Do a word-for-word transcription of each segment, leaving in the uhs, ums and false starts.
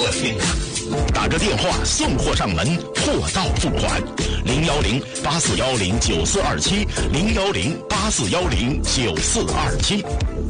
心。打个电话送货上门，货到付款。零幺零八四幺零九四二七，零幺零八四幺零九四二七。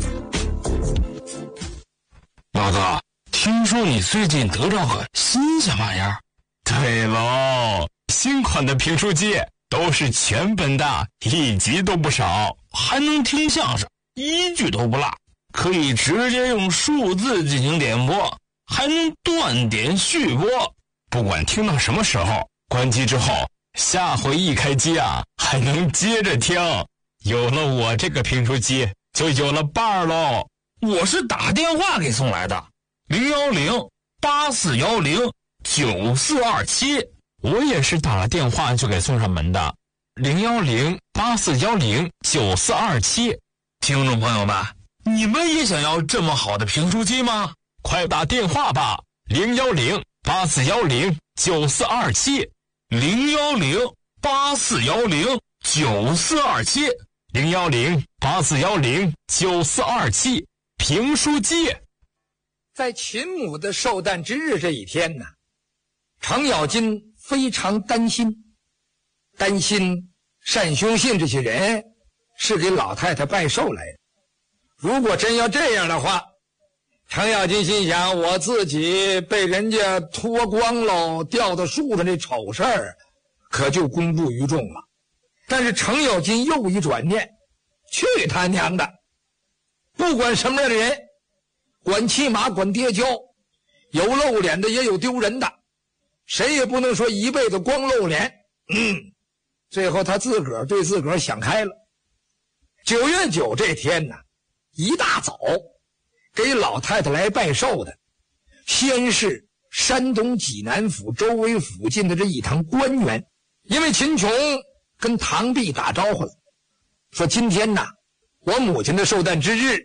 老哥，听说你最近得着个新鲜玩意儿？ 对喽，新款的评书机都是全本的，一集都不少， 还能听相声，一句都不落，可以直接用数字进行点播，还能断点续播。 不管听到什么时候，关机之后，下回一开机啊，还能接着听。有了我这个评书机，就有了伴儿喽。 我是打电话给送来的，零幺零八四幺零九四二七。 我也是打了电话就给送上门的，零幺零八四幺零九四二七。 听众朋友们，你们也想要这么好的评书机吗？ 快打电话吧，零幺零八四幺零九四二七， 零幺零八四幺零九四二七， 零幺零八四幺零九四二七。评书机。 在秦母的寿诞之日这一天呢，程咬金非常担心，担心单兄信这些人是给老太太拜寿来的。如果真要这样的话，程咬金心想，我自己被人家脱光喽，吊到树上这丑事儿，可就公布于众了。但是程咬金又一转念，去他娘的！不管什么样的人，管骑马管跌跤，有露脸的也有丢人的，谁也不能说一辈子光露脸。嗯，最后他自个儿对自个儿想开了。九月九这天呢，一大早给老太太来拜寿的，先是山东济南府周围附近的这一堂官员。因为秦琼跟唐弼打招呼了，说今天呢，我母亲的寿诞之日，